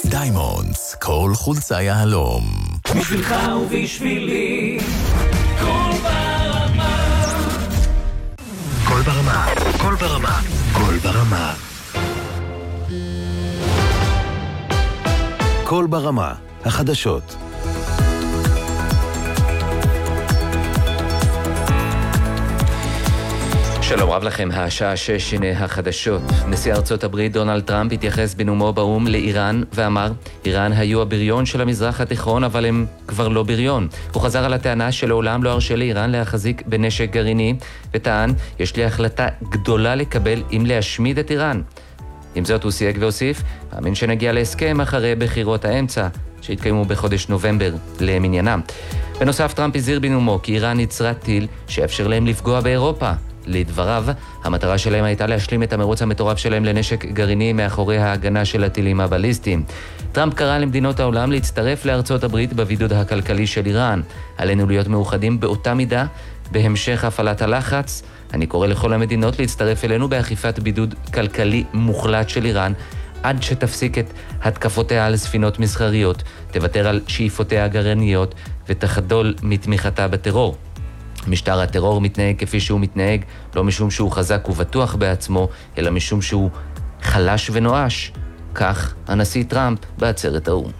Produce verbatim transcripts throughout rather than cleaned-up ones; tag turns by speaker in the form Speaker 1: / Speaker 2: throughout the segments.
Speaker 1: דיימונדס, כל חולצה יהלום.
Speaker 2: בשבילך ובשבילי, כל ברמה.
Speaker 3: כל ברמה, כל ברמה, כל ברמה. כל ברמה, החדשות.
Speaker 4: שלום רב לכם, השעה שש, הנה החדשות. נשיא ארצות הברית דונלד טראמפ התייחס בנאומו באו"ם לאיראן ואמר, איראן היו הבריון של המזרח התיכון, אבל הם כבר לא בריון. הוא חזר על הטענה שלעולם לא הרשה לאיראן להחזיק בנשק גרעיני, וטען, יש לי החלטה גדולה לקבל אם להשמיד את איראן. עם זאת הוא סייג והוסיף, מאמין שנגיע להסכם אחרי בחירות האמצע, שהתקיימו בחודש נובמבר למניינם. בנוסף, טראמפ הזהיר בנאומו כי איראן יצרה טיל שאפשר להם לפגוע באירופה. לדבריו, המטרה שלהם הייתה להשלים את המרוץ המטורף שלהם לנשק גרעיני מאחורי ההגנה של הטילים הבליסטיים. טראמפ קרא למדינות העולם להצטרף לארצות הברית בבידוד הכלכלי של איראן. עלינו להיות מאוחדים באותה מידה בהמשך הפעלת הלחץ. אני קורא לכל המדינות להצטרף אלינו באכיפת בידוד כלכלי מוחלט של איראן, עד שתפסיק את התקפותיה על ספינות מסחריות, תוותר על שאיפותיה הגרעיניות ותחדול מתמיכתה בטרור. משטר הטרור מתנהג כפי שהוא מתנהג, לא משום שהוא חזק ובטוח בעצמו, אלא משום שהוא חלש ונואש. כך הנשיא טראמפ בעצרת האו"ם.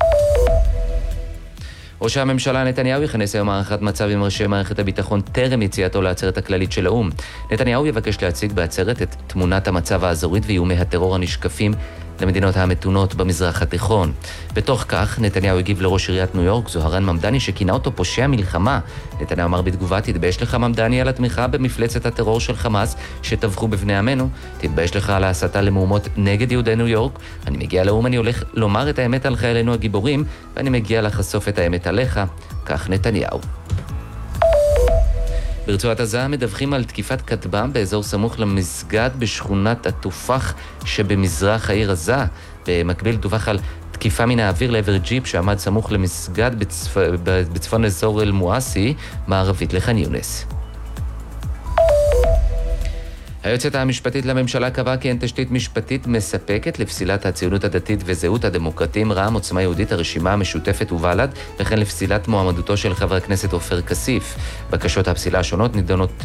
Speaker 4: ראש הממשלה נתניהו יכנס היום הערכת מצב עם ראשי מערכת הביטחון טרם יציאתו לעצרת הכללית של האו"ם. נתניהו יבקש להציג בעצרת את תמונת המצב האזורית ואיומי הטרור הנשקפים למדינות המתונות במזרח התיכון. בתוך כך, נתניהו הגיב לראש עיריית ניו יורק, זוהרן ממדני, שכינה אותו פושע מלחמה. נתניהו אמר בתגובה, תתבייש לך ממדני על התמיכה במפלצת הטרור של חמאס שטבחו בבני עמנו, תתבייש לך על ההסתה למהומות נגד יהודי ניו יורק. אני מגיע לאו"ם, אני הולך לומר את האמת על חיילינו הגיבורים, ואני מגיע לחשוף את האמת עליך. כך נתניהו. ברצועת עזה מדווחים על תקיפת כטב"ם באזור סמוך למסגד בשכונת התופח שבמזרח העיר עזה. במקביל דווח על תקיפה מן האוויר לעבר ג'יפ שעמד סמוך למסגד בצפ... בצפון אזור אל-מואסי, מערבית לח'אן יונס. היועצת המשפטית לממשלה קבעה כי אין תשתית משפטית מספקת לפסילת הציונות הדתית וזהות הדמוקרטים רע"מ, עוצמה יהודית, הרשימה המשותפת ובל"ד, וכן לפסילת מועמדותו של חבר הכנסת עופר כסיף. בקשות הפסילה השונות נידונות